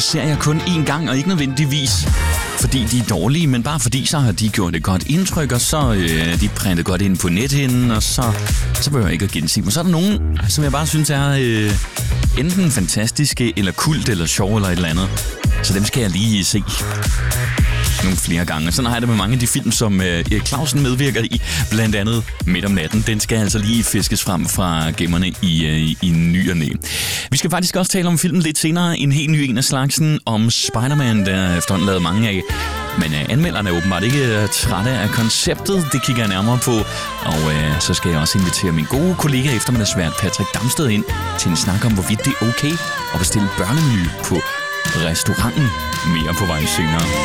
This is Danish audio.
ser jeg kun én gang, og ikke nødvendigvis fordi de er dårlige, men bare fordi så har de gjort et godt indtryk, og så de printet godt ind på nethinden, og så behøver jeg ikke at gense. Men så er der nogen, som jeg bare synes er enten fantastiske, eller kult, eller sjov, eller et eller andet. Så dem skal jeg lige se nogle flere gange. Sådan har jeg det med mange af de film, som Erik Clausen medvirker i. Blandt andet Midt om natten. Den skal altså lige fiskes frem fra gemmerne i ny og næ. Vi skal faktisk også tale om filmen lidt senere. En helt ny en af slagsen om Spider-Man, der er efterhånden lavet mange af. Men anmelderne er åbenbart ikke trætte af konceptet. Det kigger jeg nærmere på. Og så skal jeg også invitere min gode kollega eftermiddagsvært Patrick Damsted ind til en snak om, hvorvidt det er okay at bestille børnemenu på restauranten. Mere på vej senere.